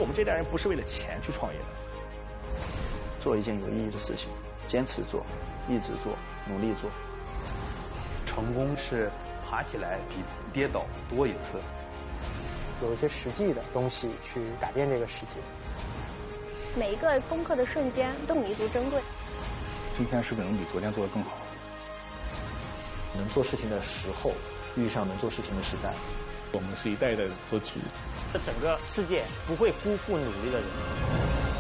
我们这代人不是为了钱去创业的。 做一件有意义的事情，坚持做，一直做，努力做。 成功是爬起来比跌倒多一次。 有一些实际的东西去改变这个世界。 每一个攻克的瞬间都弥足珍贵。 今天是不是能比昨天做得更好？ 能做事情的时候遇上能做事情的时代。 我们是一代代的格局。 这整个世界不会辜负努力的人。